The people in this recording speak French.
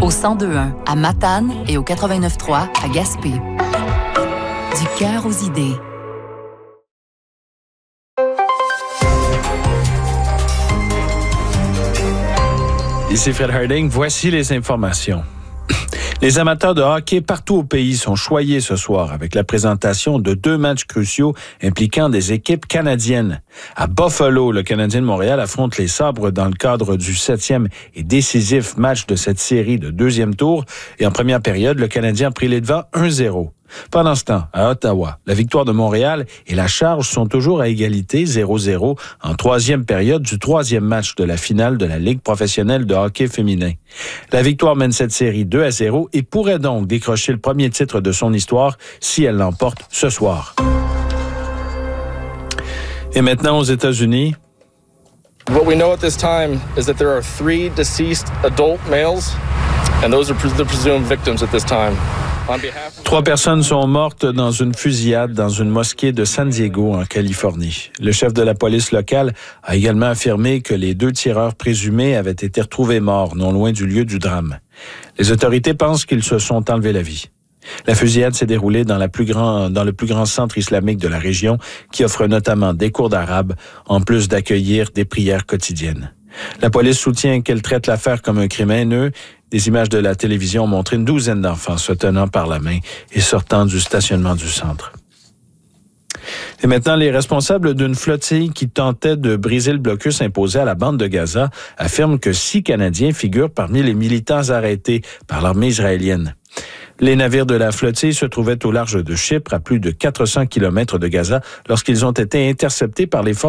Au 102.1 à Matane et au 89.3 à Gaspé. Du cœur aux idées. Ici Fred Harding, voici les informations. Les amateurs de hockey partout au pays sont choyés ce soir avec la présentation de 2 matchs cruciaux impliquant des équipes canadiennes. À Buffalo, le Canadien de Montréal affronte les Sabres dans le cadre du 7e et décisif match de cette série de 2e tour. Et en première période, le Canadien a pris les devants 1-0. Pendant ce temps, à Ottawa, la victoire de Montréal et la charge sont toujours à égalité 0-0 en 3e période du 3e match de la finale de la Ligue professionnelle de hockey féminin. La victoire mène cette série 2-0 et pourrait donc décrocher le premier titre de son histoire si elle l'emporte ce soir. Et maintenant aux États-Unis. What we know at this time is that there are 3 deceased adult males, and those are the presumed victims at this time. 3 personnes sont mortes dans une fusillade dans une mosquée de San Diego, en Californie. Le chef de la police locale a également affirmé que les 2 tireurs présumés avaient été retrouvés morts non loin du lieu du drame. Les autorités pensent qu'ils se sont enlevés la vie. La fusillade s'est déroulée dans le plus grand centre islamique de la région, qui offre notamment des cours d'arabe, en plus d'accueillir des prières quotidiennes. La police soutient qu'elle traite l'affaire comme un crime haineux. Des images de la télévision ont montré une douzaine d'enfants se tenant par la main et sortant du stationnement du centre. Et maintenant, les responsables d'une flottille qui tentait de briser le blocus imposé à la bande de Gaza affirment que 6 Canadiens figurent parmi les militants arrêtés par l'armée israélienne. Les navires de la flottille se trouvaient au large de Chypre, à plus de 400 km de Gaza, lorsqu'ils ont été interceptés par les forces